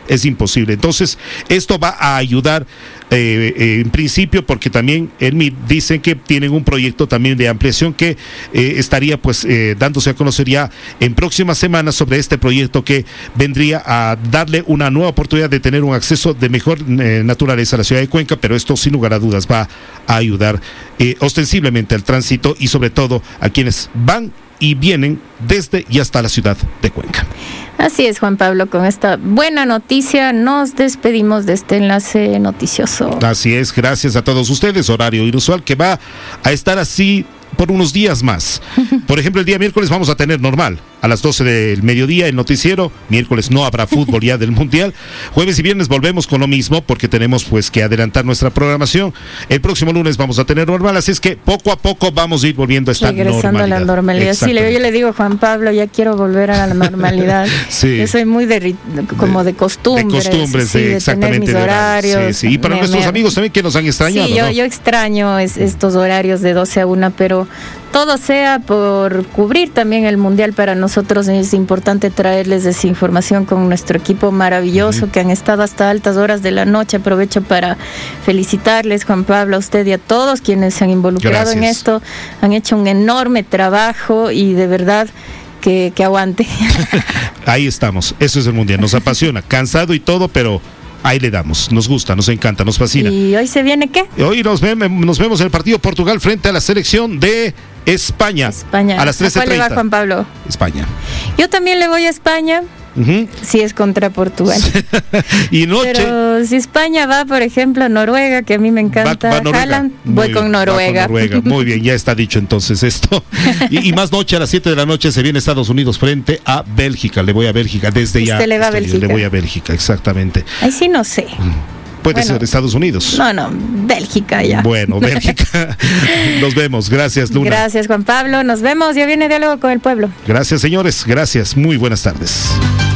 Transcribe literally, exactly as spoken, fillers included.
es imposible. Entonces, esto va a ayudar eh, eh, en principio, porque también el M I T dicen que tienen un proyecto también de ampliación que eh, estaría pues eh, dándose a conocer ya en próximas semanas sobre este proyecto que vendría a darle una nueva oportunidad de tener un acceso de mejor eh, naturaleza a la ciudad de Cuenca, pero esto sin lugar a dudas va a ayudar eh, ostensiblemente al tránsito y sobre todo a quienes van y vienen desde y hasta la ciudad de Cuenca. Así es, Juan Pablo, con esta buena noticia nos despedimos de este enlace noticioso. Así es, gracias a todos ustedes, horario inusual que va a estar así por unos días más. Por ejemplo, el día miércoles vamos a tener normal, a las doce del mediodía el noticiero. Miércoles no habrá fútbol ya del Mundial. Jueves y viernes volvemos con lo mismo porque tenemos pues que adelantar nuestra programación. El próximo lunes vamos a tener normal, así es que poco a poco vamos a ir volviendo a esta Regresando normalidad. a la normalidad. Sí, yo le digo a Juan Pablo, ya quiero volver a la normalidad. Sí. Yo soy muy de, como de costumbres. De costumbres, sí, de exactamente. tener mis horarios. Sí, sí. Y para me, nuestros me... amigos también que nos han extrañado. Sí, yo, ¿no? yo extraño es, estos horarios de doce a una, pero todo sea por cubrir también el Mundial. Para nosotros es importante traerles esa información con nuestro equipo maravilloso, uh-huh, que han estado hasta altas horas de la noche. Aprovecho para felicitarles, Juan Pablo, a usted y a todos quienes se han involucrado Gracias. en esto. Han hecho un enorme trabajo y de verdad que, que aguante. Ahí estamos, eso es el Mundial, nos apasiona, cansado y todo, pero ahí le damos, nos gusta, nos encanta, nos fascina. ¿Y hoy se viene qué? Hoy nos, ve, nos vemos en el partido Portugal frente a la selección de España. España. A las trece treinta. ¿A cuál le va, Juan Pablo? España. Yo también le voy a España. Uh-huh. Si es contra Portugal. Y noche. Pero si España va, por ejemplo, a Noruega, que a mí me encanta, va, va Haaland, voy bien, con Noruega. Con Noruega. Muy bien, ya está dicho entonces esto. Y, y más noche, a las siete de la noche se viene Estados Unidos frente a Bélgica. Le voy a Bélgica desde Usted ya. le va a Bélgica. Le voy a Bélgica, exactamente. Ahí sí no sé. Puede bueno, ser Estados Unidos. No, no, Bélgica ya. Bueno, Bélgica. Nos vemos. Gracias, Luna. Gracias, Juan Pablo. Nos vemos. Ya viene Diálogo con el Pueblo. Gracias, señores. Gracias. Muy buenas tardes.